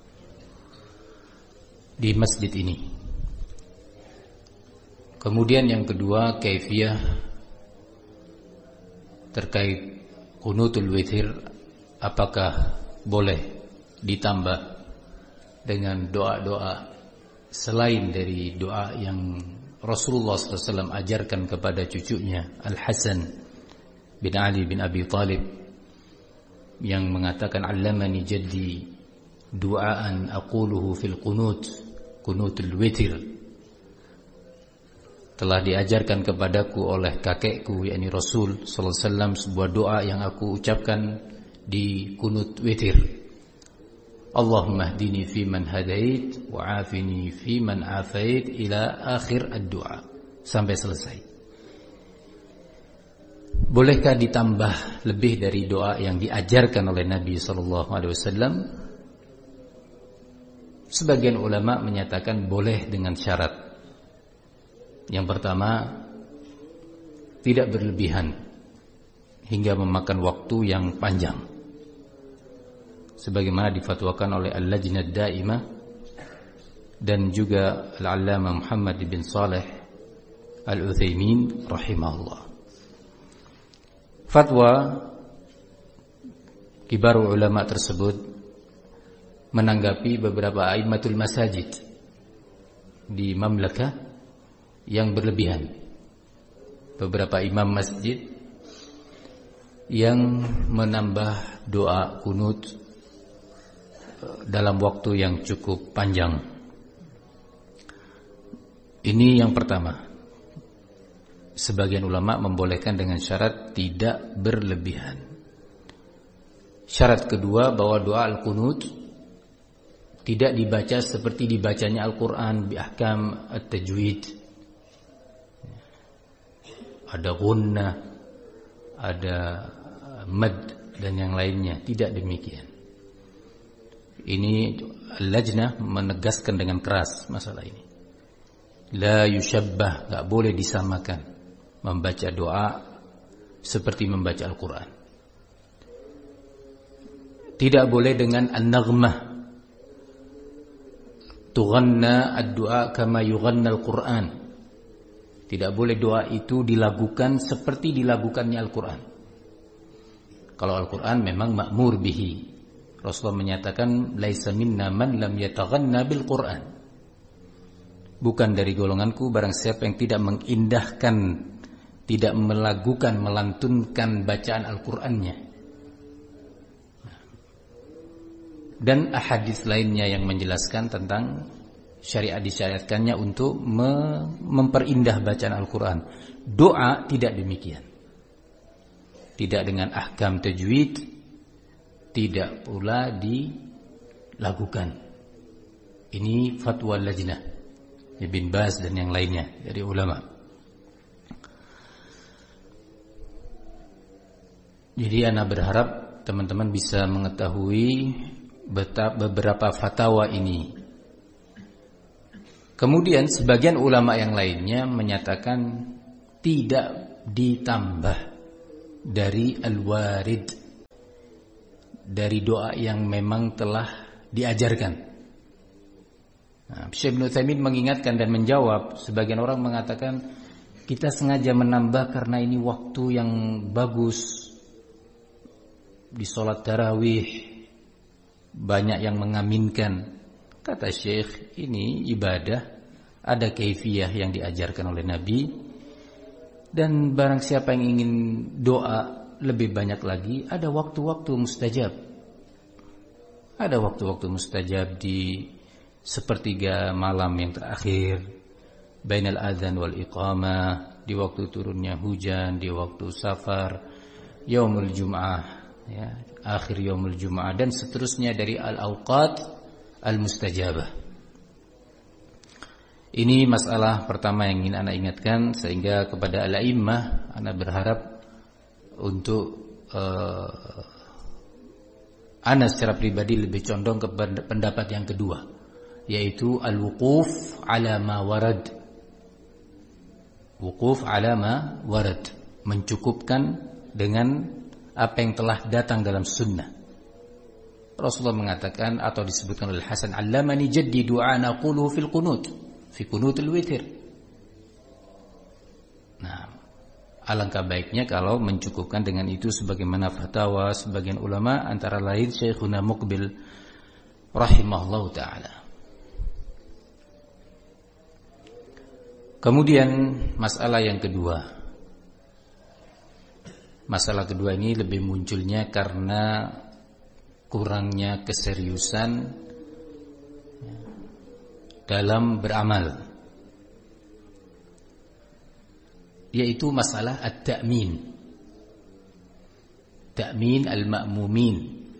di masjid ini. Kemudian yang kedua, kaifiyah terkait qunutul witir, apakah boleh ditambah dengan doa-doa selain dari doa yang Rasulullah shallallahu alaihi wasallam ajarkan kepada cucunya Al-Hasan bin Ali bin Abi Thalib, yang mengatakan allamani jaddi du'aan aquluhu fil qunut qunutul witir. Telah diajarkan kepadaku oleh kakekku yakni Rasul sallallahu alaihi wasallam sebuah doa yang aku ucapkan di qunut witir. Allahumma hdini fi man hadait wa afini fi man afait ila akhir ad-du'a, sampai selesai. Bolehkah ditambah lebih dari doa yang diajarkan oleh Nabi sallallahu alaihi wasallam? Sebagian ulama menyatakan boleh dengan syarat. Yang pertama, tidak berlebihan hingga memakan waktu yang panjang, sebagaimana difatwakan oleh Al-Lajnah Daimah dan juga Al-Allamah Muhammad bin Saleh Al-Utsaimin rahimahullah. Fatwa kibar ulama tersebut menanggapi beberapa a'immatul masajid di mamlakah yang berlebihan. Beberapa imam masjid yang menambah doa kunut dalam waktu yang cukup panjang. Ini yang pertama. Sebagian ulama membolehkan dengan syarat tidak berlebihan. Syarat kedua, bahwa doa al-qunut tidak dibaca seperti dibacanya Al-Quran bi ahkam at-tajwid. Ada gunnah, ada mad dan yang lainnya. Tidak demikian. Ini Al-Lajnah menegaskan dengan keras masalah ini. La yushabbah, gak boleh disamakan membaca doa seperti membaca Al-Quran. Tidak boleh dengan an-naghmah, tughanna ad-du'a kama yughanna Al-Quran. Tidak boleh doa itu dilakukan seperti dilakukannya Al-Quran. Kalau Al-Quran memang ma'mur bihi. Rasulullah menyatakan laisa minna man lam yataghanna bil Quran. Bukan dari golonganku barang siapa yang tidak mengindahkan, tidak melakukan, melantunkan bacaan Al-Qur'annya. Dan ahadits lainnya yang menjelaskan tentang syariat disyariatkannya untuk memperindah bacaan Al-Quran. Doa tidak demikian. Tidak dengan ahkam tajwid, tidak pula dilakukan. Ini fatwa Lajnah Ibn Baz dan yang lainnya dari ulama. Jadi ana berharap teman-teman bisa mengetahui beberapa fatwa ini Kemudian sebagian ulama yang lainnya menyatakan tidak ditambah dari al-warid, dari doa yang memang telah diajarkan. Nah, Syekh Ibnu Utsaimin mengingatkan dan menjawab, sebagian orang mengatakan kita sengaja menambah karena ini waktu yang bagus di sholat tarawih, banyak yang mengaminkan. Kata Syekh, ini ibadah, ada kaifiyah yang diajarkan oleh Nabi, dan barang siapa yang ingin doa lebih banyak lagi, ada waktu-waktu mustajab. Ada waktu-waktu mustajab di sepertiga malam yang terakhir, bainal adzan wal iqamah, di waktu turunnya hujan, di waktu safar, yaumul jum'ah, ya, akhir yaumul jum'ah, dan seterusnya dari al-awqat al-mustajabah. Ini masalah pertama yang ingin ana ingatkan, sehingga kepada al-a'immah ana berharap untuk uh, ana secara pribadi lebih condong ke pendapat yang kedua, yaitu al-wuquf ala ma warad. Wuquf ala ma warad, mencukupkan dengan apa yang telah datang dalam sunnah. Rasulullah mengatakan, atau disebutkan oleh Hasan, allamani jaddi du'an aquluhu fil qunut, fi qunutul witir. Nah, alangkah baiknya kalau mencukupkan dengan itu, sebagaimana fatwa sebagian ulama, antara lain Syekhuna Muqbil rahimahullah ta'ala. Kemudian masalah yang kedua. Masalah kedua ini lebih munculnya karena kurangnya keseriusan dalam beramal, yaitu masalah at-ta'min, ta'min al-ma'mumin,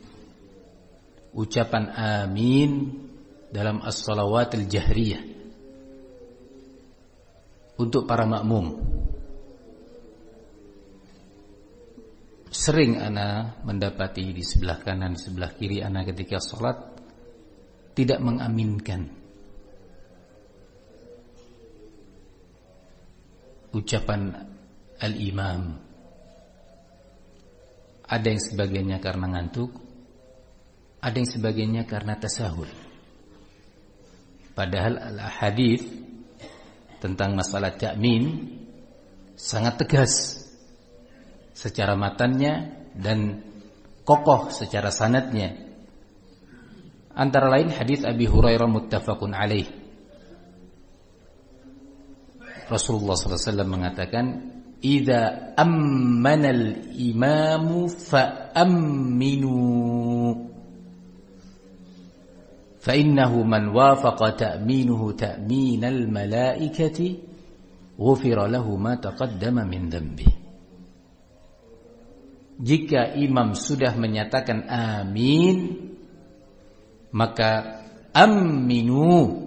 ucapan amin dalam as-salawat al-jahriyah untuk para makmum. Sering ana mendapati di sebelah kanan, di sebelah kiri ana ketika sholat tidak mengaminkan ucapan al-imam. Ada yang sebagiannya karena ngantuk, ada yang sebagiannya karena tasahul. Padahal al-hadits tentang masalah ta'min sangat tegas secara matannya dan kokoh secara sanadnya. Antara lain hadis Abi Hurairah muttafaqun alaih. Rasulullah sallallahu alaihi wasallam mengatakan, "Idza ammana al-imamu fa amminu, fa innahu man wafaqa ta'minuhu ta'minal malaikati ghufira lahu ma taqaddama min dhanbihi." Jika imam sudah menyatakan amin, maka aminu,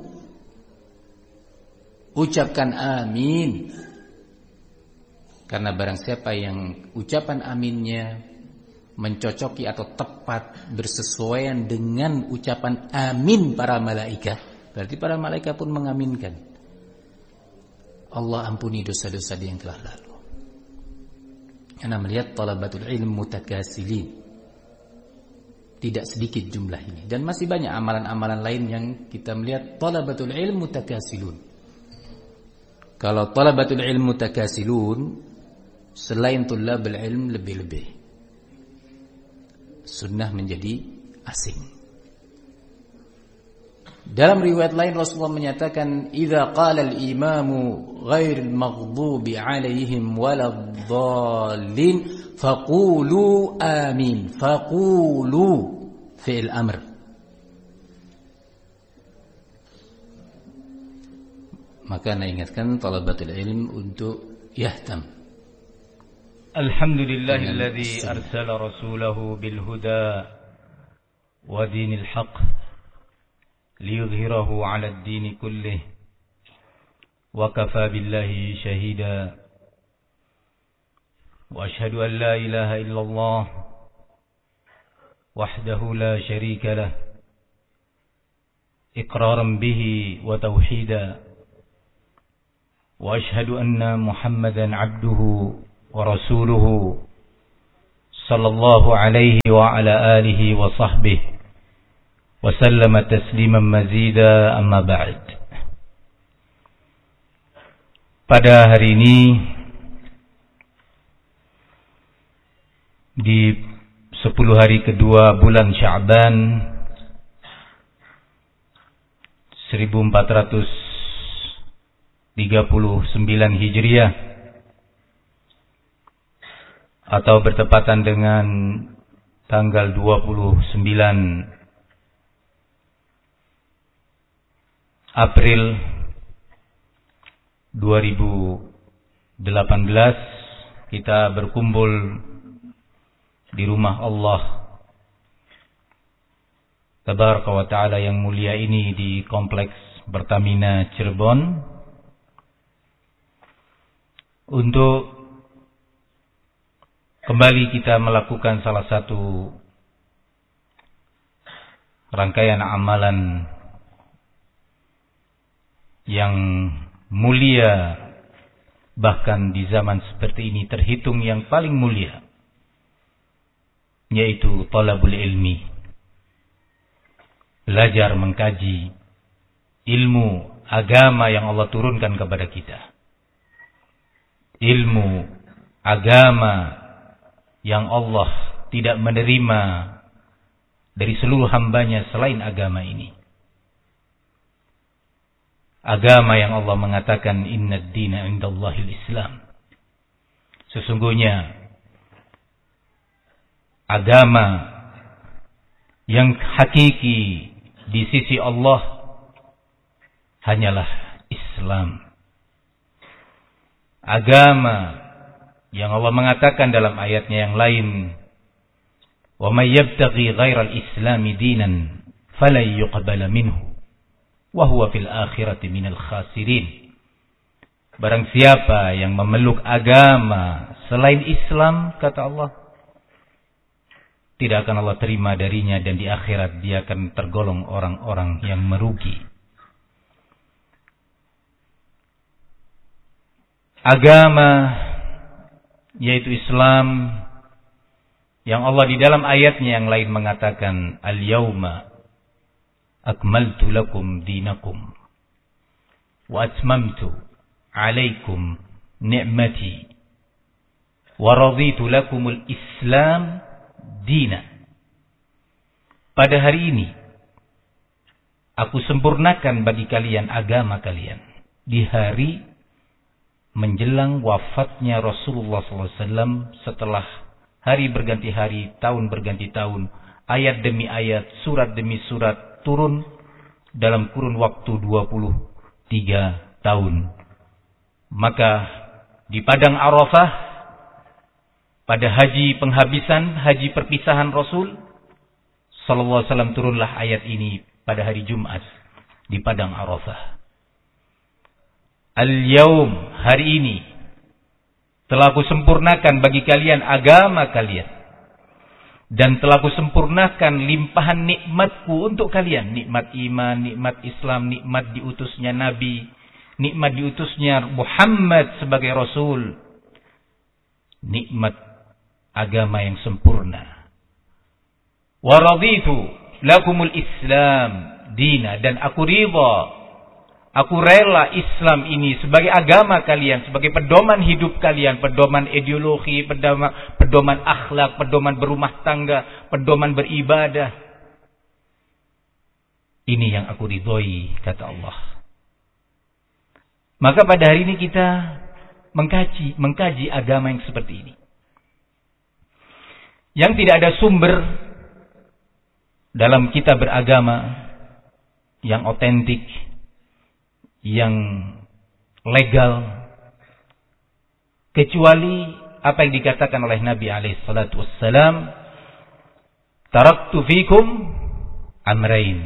ucapkan amin. Karena barang siapa yang ucapan aminnya mencocoki atau tepat bersesuaian dengan ucapan amin para malaikat, berarti para malaikat pun mengaminkan. Allah ampuni dosa-dosa dia yang telah lalu. Anda melihat talabatul ilm mutakasilin, tidak sedikit jumlah ini, dan masih banyak amalan-amalan lain yang kita melihat talabatul ilm mutakasilun. Kalau talabatul ilm mutakasilun, selain tulabul ilm lebih-lebih, sunnah menjadi asing. Dalam riwayat lain Rasulullah menyatakan, "Idza qala al-imamu ghairil maghdubi 'alaihim waladdallin faqulu amin." Faqulu fi'il amr. Maka ana ingatkan talabatul ilm untuk yahtam. Alhamdulillahilladzi arsala rasulahu bil huda wa dinil haqq ليظهره على الدين كله وكفى بالله شهيدا وأشهد أن لا إله إلا الله وحده لا شريك له إقرارا به وتوحيدا وأشهد أن محمدا عبده ورسوله صلى الله عليه وعلى آله وصحبه وسلم تسليما مزيدا أما بعد. Pada hari ini di sepuluh hari kedua bulan Sya'ban seribu empat ratus tiga puluh sembilan Hijriah atau bertepatan dengan tanggal dua puluh sembilan April dua ribu delapan belas, kita berkumpul di rumah Allah Tabaraka wa Ta'ala yang mulia ini di Kompleks Pertamina Cirebon untuk kembali kita melakukan salah satu rangkaian amalan yang mulia, bahkan di zaman seperti ini terhitung yang paling mulia, yaitu talabul ilmi, belajar mengkaji ilmu agama yang Allah turunkan kepada kita, ilmu agama yang Allah tidak menerima dari seluruh hambanya selain agama ini. Agama yang Allah mengatakan innad dina indallahil Islam. Sesungguhnya agama yang hakiki di sisi Allah hanyalah Islam. Agama yang Allah mengatakan dalam ayatnya yang lain, wa may yabtaghi ghairal islami dinan falan yuqbala minhu wa huwa fil akhirati minal khasirin. Barang siapa yang memeluk agama selain Islam, kata Allah, tidak akan Allah terima darinya, dan di akhirat dia akan tergolong orang-orang yang merugi. Agama yaitu Islam yang Allah di dalam ayatnya yang lain mengatakan al-yauma akmaltu lakum dinakum wa atmamtu alaikum ni'mati wa raditu lakumul Islam dina. Pada hari ini aku sempurnakan bagi kalian agama kalian. Di hari menjelang wafatnya Rasulullah sallallahu alaihi wasallam, setelah hari berganti hari, tahun berganti tahun, ayat demi ayat, surat demi surat turun dalam kurun waktu dua puluh tiga tahun. Maka di padang Arafah, pada haji penghabisan, haji perpisahan Rasul sallallahu alaihi wasallam, turunlah ayat ini pada hari Jumat di padang Arafah. Al-yaum, hari ini telah aku sempurnakan bagi kalian agama kalian, dan telah aku sempurnakan limpahan nikmatku untuk kalian. Nikmat iman, nikmat Islam, nikmat diutusnya Nabi, nikmat diutusnya Muhammad sebagai Rasul, nikmat agama yang sempurna. Wa raditu lakumul Islam dina, dan aku ridha, aku rela Islam ini sebagai agama kalian, sebagai pedoman hidup kalian, pedoman ideologi, pedoman, pedoman akhlak, pedoman berumah tangga, pedoman beribadah. Ini yang aku ridhoi, kata Allah. Maka pada hari ini kita mengkaji, mengkaji agama yang seperti ini, yang tidak ada sumber dalam kita beragama yang otentik, yang legal, kecuali apa yang dikatakan oleh Nabi alaihi salatu wassalam, taraktu fikum amrain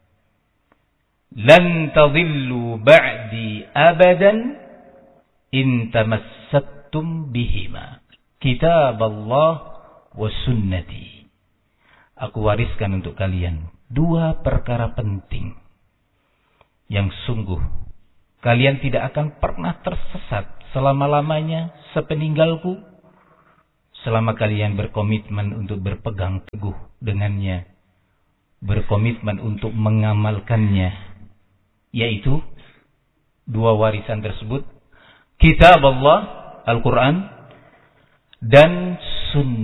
lan tadhillu ba'di abadan in tamassaktum bihima, kitab Allah wa sunnati. Aku wariskan untuk kalian dua perkara penting yang sungguh kalian tidak akan pernah tersesat selama-lamanya sepeninggalku, selama kalian berkomitmen untuk berpegang teguh dengannya, berkomitmen untuk mengamalkannya, yaitu dua warisan tersebut, kitab Allah, Al-Quran, dan sunnah